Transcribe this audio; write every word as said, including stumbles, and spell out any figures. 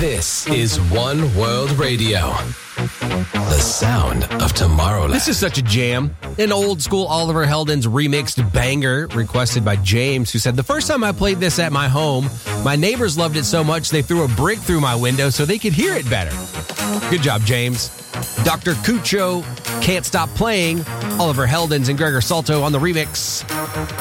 This is One World Radio. The sound of Tomorrowland. This is such a jam. An old school Oliver Heldens remixed banger requested by James, who said, the first time I played this at my home, my neighbors loved it so much they threw a brick through my window so they could hear it better. Good job, James. Doctor Cucho, Can't Stop Playing, Oliver Heldens and Gregor Salto on the remix.